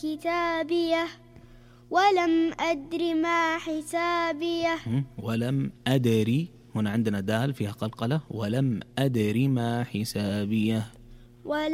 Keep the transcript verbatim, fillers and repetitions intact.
كتابيه ولم أدر ما حسابيه. ولم أدري، هنا عندنا دال فيها قلقلة، ولم أدري ما حسابيه.